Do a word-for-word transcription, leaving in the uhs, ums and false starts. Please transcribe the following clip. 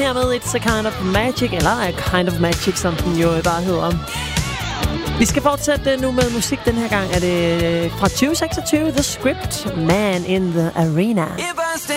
her med It's a Kind of Magic, eller A Kind of Magic, som den jo bare hedder. Vi skal fortsætte nu med musik. Den her gang er det fra tyve seksogtyve, The Script, Man in the Arena.